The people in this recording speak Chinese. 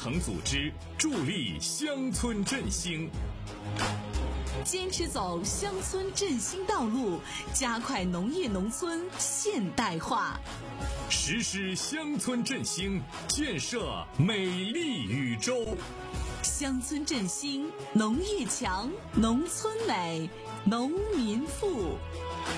层组织，助力乡村振兴。 坚持走乡村振兴道路，加快农业农村现代化， 实施乡村振兴，建设美丽禹州。 乡村振兴，农业强，农村美，农民富。